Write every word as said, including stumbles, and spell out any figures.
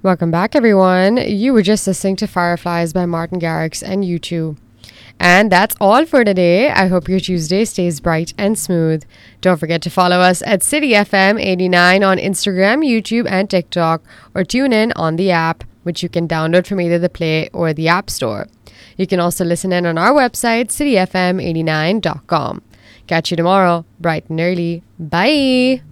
Welcome back, everyone. You were just listening to Fireflies by Martin Garrix and U two. And that's all for today. I hope your Tuesday stays bright and smooth. Don't forget to follow us at City F M eighty-nine on Instagram, YouTube, and TikTok, or tune in on the app, which you can download from either the Play or the App Store. You can also listen in on our website, city f m eighty-nine dot com. Catch you tomorrow, bright and early. Bye!